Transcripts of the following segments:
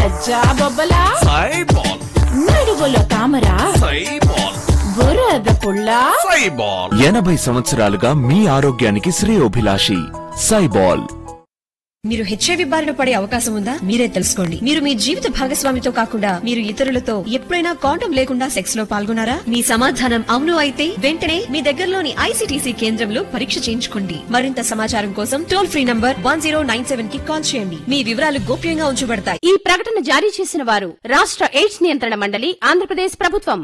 సజ్జా బొబ్బలా సైబాల్, నడువులో తామరా సైబాల్, బురద పుల్ల సైబాల్. 80 సంవత్సరాలుగా మీ ఆరోగ్యానికి శ్రేయోభిలాషి సైబాల్. మీరు హెచ్ఐవి బారిన పడే అవకాశం ఉందా? మీరే తెలుసుకోండి. మీరు మీ జీవిత భాగస్వామితో కాకుండా మీరు ఇతరులతో ఎప్పుడైనా కాండం లేకుండా సెక్స్ లో పాల్గొన్నారా? మీ సమాధానం అవును అయితే వెంటనే మీ దగ్గరలోని ఐసీటీసీ కేంద్రంలో పరీక్ష చేయించుకోండి. మరింత సమాచారం కోసం టోల్ ఫ్రీ నంబర్ 1097 కి కాల్ చేయండి. మీ వివరాలు గోప్యంగా ఉంచబడతాయి. ఈ ప్రకటన జారీ చేసిన వారు రాష్ట్ర ఎయిడ్స్ నియంత్రణ మండలి, ఆంధ్రప్రదేశ్ ప్రభుత్వం.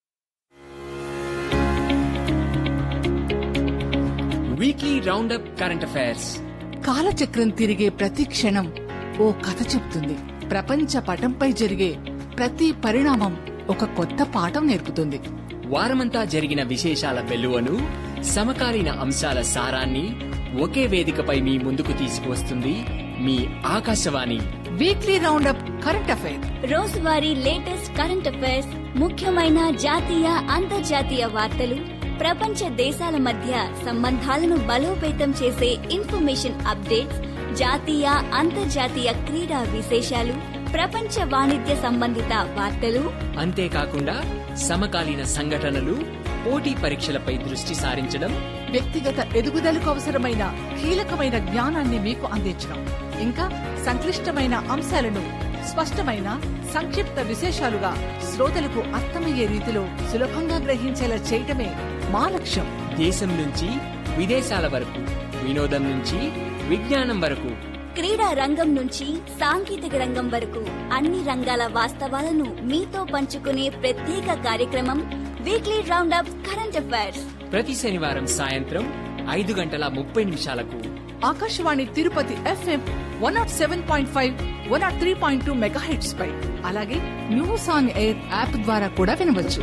Weekly round up current affairs. కాలచక్రం తిరిగే ప్రతి క్షణం ఓ కథ చెప్తుంది. ప్రపంచ పటంపై జరిగే ప్రతి పరిణామం ఒక కొత్త పాఠం నేర్పుతుంది. వారమంతా జరిగిన విశేషాల వెలువను, సమకాలీన అంశాల సారాన్ని ఒకే వేదికపై మీ ముందుకు తీసుకువస్తుంది మీ Akashvani. Weekly round up current affair. రోజువారీ లేటెస్ట్ కరెంట్ అఫైర్స్, ముఖ్యమైన జాతీయ అంతర్జాతీయ వార్తలు, ప్రపంచ దేశాల మధ్య సంబంధాలను బలోపేతం చేసే ఇన్ఫర్మేషన్ అప్డేట్స్, జాతీయ అంతర్జాతీయ క్రీడా విశేషాలు, ప్రపంచ వాణిజ్య సంబంధిత వార్తలు, అంతేకాకుండా సమకాలీన సంఘటనలు, పోటీ పరీక్షలపై దృష్టి సారించడం, వ్యక్తిగత ఎదుగుదలకు అవసరమైన కీలకమైన జ్ఞానాన్ని మీకు అందించడం, ఇంకా సంక్లిష్టమైన అంశాలను స్పష్టమైన సంక్షిప్త విశేషాలుగా శ్రోతలకు అర్థమయ్యే రీతిలో సులభంగా గ్రహించేలా చేయటమే మా లక్ష్యం. దేశం నుంచి విదేశాల వరకు, వినోదం నుంచి విజ్ఞానం వరకు, క్రీడా రంగం నుంచి సాంకేతిక రంగం వరకు అన్ని రంగాల వాస్తవాలను మీతో పంచుకునే ప్రత్యేక కార్యక్రమం వీక్లీ రౌండప్ కరెంట్ అఫైర్స్. ప్రతి శనివారం సాయంత్రం 5:30 ఆకాశవాణి తిరుపతి FM 107.5, 103.2 మెగాహెర్ట్జ్ పై, అలాగే న్యూస్ ఆన్ ఎయిర్ యాప్ ద్వారా కూడా వినవచ్చు.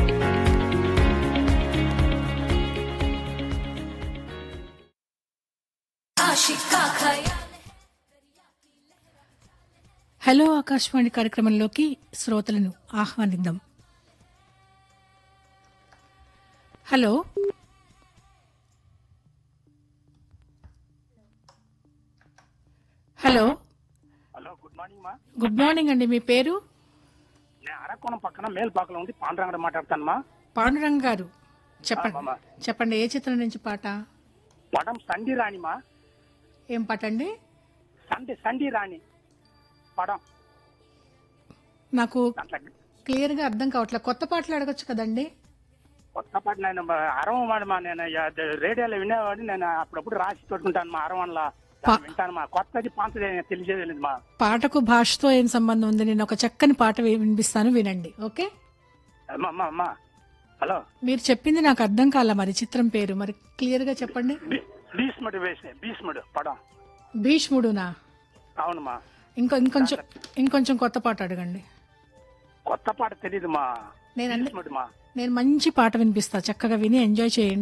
Hello Akashvani కార్యక్రమంలోకి శ్రోతలను ఆహ్వానిద్దాం. Hello hello hello, good morning మా. గుడ్ మార్నింగ్ అండి. మీ పేరు? నేను అరకోణం పక్కన మేల్పాకలో ఉంది పాండురంగ మాట్లాడతాను మా. పాండురంగ గారు చెప్పండి. మామ. చెప్పండి, ఏ చిత్రం నుంచి పాట? పడం సండి రాణి మా. ఏం పాట అండి? సండి రాణి పడం. నాకు అట్లా క్లియర్ గా అర్థం కావట్లేదు. కొత్త పాటలు అడగచ్చు కదండి. కొత్త పాట నేను అరవమాడు మా. నేను రేడియోలో వినేవాడు. నేను అప్పుడప్పుడు రాసి పెట్టుకుంటాను మా అరవన్లా వింటాను మా. కొత్తది పాతది తెలిసేది లేదు మా. పాటకు భాషతో ఏం సంబంధం ఉంది? నేను ఒక చక్కని పాట వినిపిస్తాను, వినండి. ఓకే? అమ్మా హలో, మీరు చెప్పింది నాకు అర్థం కాల. మరి చిత్రం పేరు మరి క్లియర్ గా చెప్పండి. భీష్ముడు వేసే భీష్ముడు పడం. భీష్ముడునా? అవునమ్మా. ఇంకొంచెం కొత్త పాట అడగండి. కొత్త పాట తెలీదు మా. నేను భీష్ముడు మా. నేను మంచి పాట వినిపిస్తా, చక్కగా విని ఎంజాయ్ చేయండి.